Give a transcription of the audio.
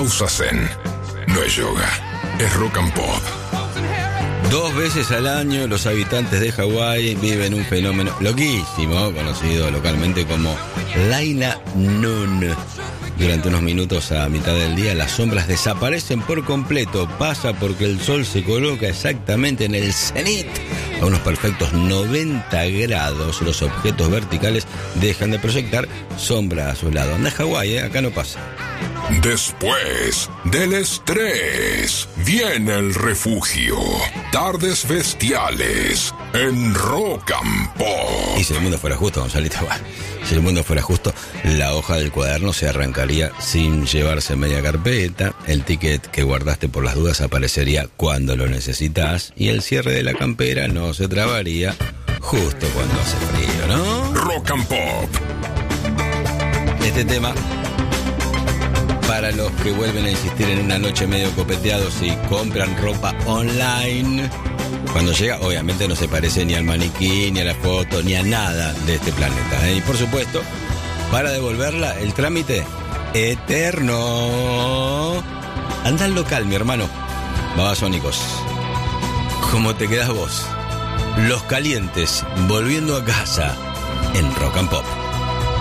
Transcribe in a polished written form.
pausa zen. No es yoga, es rock and pop. 2 veces al año los habitantes de Hawái viven un fenómeno loquísimo, conocido localmente como Laina Noon. Durante unos minutos a mitad del día las sombras desaparecen por completo. Pasa porque el sol se coloca exactamente en el cenit. A unos perfectos 90 grados los objetos verticales dejan de proyectar sombra a su lado. Anda Hawái, acá no pasa. Después del estrés viene el refugio. Tardes bestiales en Rock and Pop. Y si el mundo fuera justo, Gonzalito, si el mundo fuera justo, la hoja del cuaderno se arrancaría sin llevarse media carpeta, el ticket que guardaste por las dudas aparecería cuando lo necesitas y el cierre de la campera no se trabaría justo cuando hace frío, ¿no? Rock and Pop. Este tema, para los que vuelven a insistir en una noche medio copeteados y compran ropa online, cuando llega obviamente no se parece ni al maniquí, ni a la foto, ni a nada de este planeta, ¿eh? Y por supuesto, para devolverla, el trámite eterno. Anda al local, mi hermano. Babasónicos, ¿cómo te quedas vos? Los Calientes, volviendo a casa en Rock and Pop.